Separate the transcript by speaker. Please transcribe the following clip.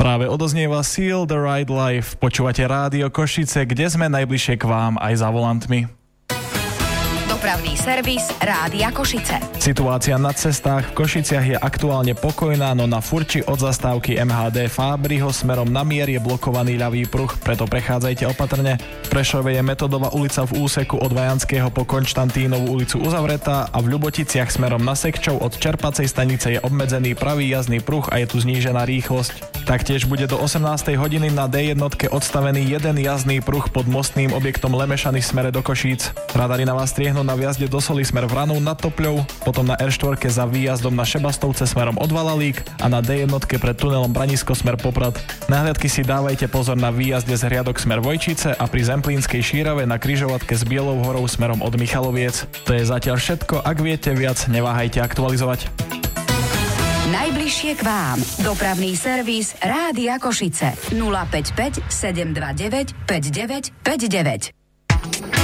Speaker 1: Práve odoznieva Seal the Right Life. Počúvate Rádio Košice, kde sme najbližšie k vám aj za volantmi.
Speaker 2: Dopravný servis Rádia Košice.
Speaker 1: Situácia na cestách v Košiciach je aktuálne pokojná, no na Furči od zastávky MHD Fábriho smerom na Mier je blokovaný ľavý pruh, preto prechádzajte opatrne. V Prešove je Metodová ulica v úseku od Vajanského po Konštantínovú ulicu uzavretá a v Ľuboticiach smerom na Sekčov od Čerpacej stanice je obmedzený pravý jazdný pruh a je tu znížená rýchlosť. Taktiež bude do 18. hodiny na D1 odstavený jeden jazdný pruh pod mostným objektom Lemešany v smere do Košíc. Radary na vás striehnú na vjazde do Soli smer Vranou nad Topľou, potom na R4 za výjazdom na Šebastovce smerom od Valalík a na D1 pred tunelom Branisko smer Poprad. Na hliadky si dávajte pozor na výjazde z Hriadok smer Vojčice a pri Zemplínskej Šírave na križovatke s Bielou horou smerom od Michaloviec. To je zatiaľ všetko, ak viete viac, neváhajte aktualizovať.
Speaker 2: Najbližšie k vám. Dopravný servis Rádia Košice. 055 729 5959.